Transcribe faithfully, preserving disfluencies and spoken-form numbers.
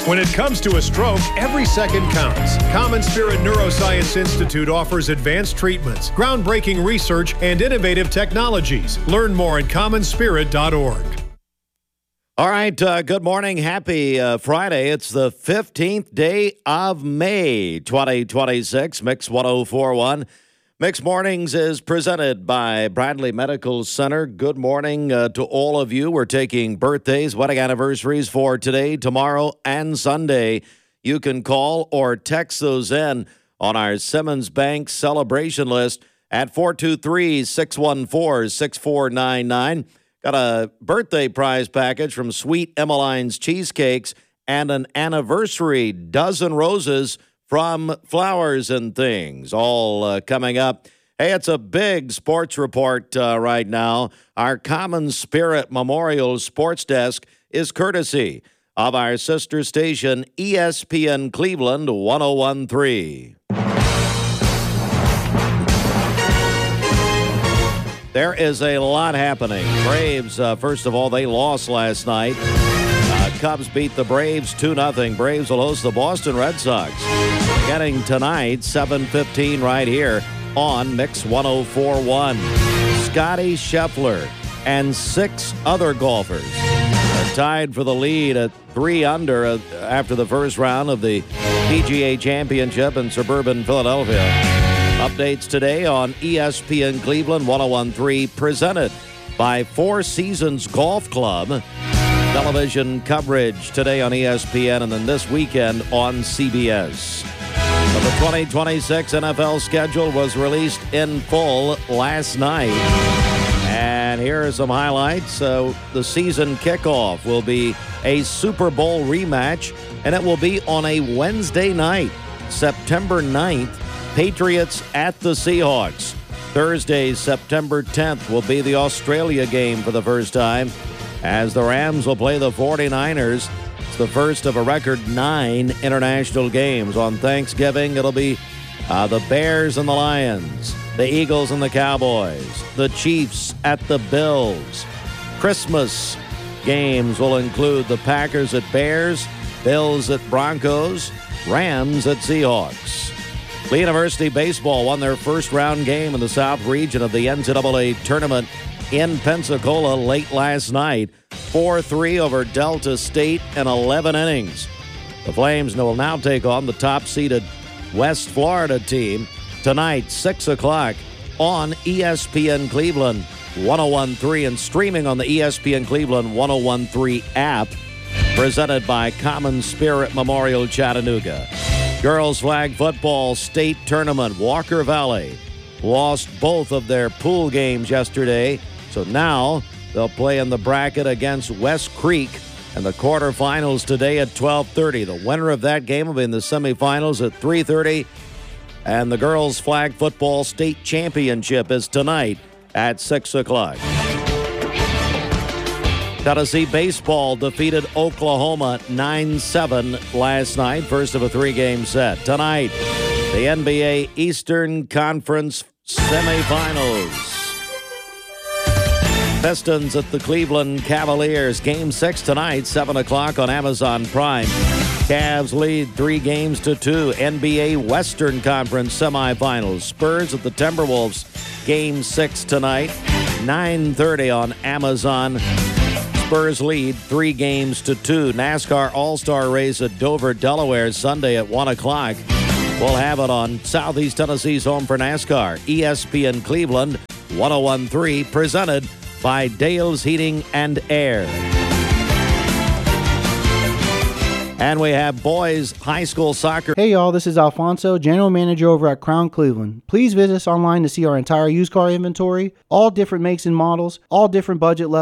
When it comes to a stroke, every second counts. Common Spirit Neuroscience Institute offers advanced treatments, groundbreaking research, and innovative technologies. Learn more at common spirit dot org. All right, uh, good morning. Happy uh, Friday. It's the fifteenth day of May, twenty twenty-six. Mix one oh four point one. Mix Mornings is presented by Bradley Medical Center. Good morning uh, to all of you. We're taking birthdays, wedding anniversaries for today, tomorrow, and Sunday. You can call or text those in on our Simmons Bank celebration list at four two three, six one four, six four nine nine. Got a birthday prize package from Sweet Emmeline's Cheesecakes and an anniversary dozen roses from Flowers and Things, all uh, coming up. Hey, it's a big sports report uh, right now. Our Common Spirit Memorial Sports Desk is courtesy of our sister station, E S P N Cleveland one oh one point three. There is a lot happening. Braves, uh, first of all, they lost last night. Uh, Cubs beat the Braves two nothing. Braves will host the Boston Red Sox. Getting tonight, seven fifteen right here on Mix one oh four point one. Scotty Scheffler and six other golfers are tied for the lead at three under uh, after the first round of the P G A Championship in suburban Philadelphia. Updates today on E S P N Cleveland one oh one point three, presented by Four Seasons Golf Club. Television coverage today on E S P N and then this weekend on C B S. So the twenty twenty-six N F L schedule was released in full last night. And here are some highlights. So the season kickoff will be a Super Bowl rematch, and it will be on a Wednesday night, September ninth. Patriots at the Seahawks. Thursday, September tenth, will be the Australia game for the first time, as the Rams will play the forty-niners. It's the first of a record nine international games. On Thanksgiving, it'll be uh, the Bears and the Lions, the Eagles and the Cowboys, the Chiefs at the Bills. Christmas games will include the Packers at Bears, Bills at Broncos, Rams at Seahawks. Lee University Baseball won their first round game in the South region of the N C double A tournament in Pensacola late last night. four three over Delta State in eleven innings. The Flames will now take on the top-seeded West Florida team tonight, six o'clock on E S P N Cleveland one oh one point three and streaming on the E S P N Cleveland one oh one point three app, presented by Common Spirit Memorial Chattanooga. Girls flag football state tournament. Walker Valley lost both of their pool games yesterday, so now they'll play in the bracket against West Creek and the quarterfinals today at twelve thirty. The winner of that game will be in the semifinals at three thirty, and the girls flag football state championship is tonight at six o'clock. Tennessee baseball defeated Oklahoma nine seven last night, first of a three-game set. Tonight, the N B A Eastern Conference semifinals. Pistons at the Cleveland Cavaliers. Game six tonight, seven o'clock on Amazon Prime. Cavs lead three games to two. N B A Western Conference semifinals. Spurs at the Timberwolves. Game six tonight, nine thirty on Amazon. Spurs lead three games to two. NASCAR All-Star Race at Dover, Delaware, Sunday at one o'clock. We'll have it on Southeast Tennessee's home for NASCAR. E S P N Cleveland one oh one point three, presented by Dale's Heating and Air. And we have boys high school soccer. Hey y'all, this is Alfonso, General Manager over at Crown Cleveland. Please visit us online to see our entire used car inventory, all different makes and models, all different budget levels.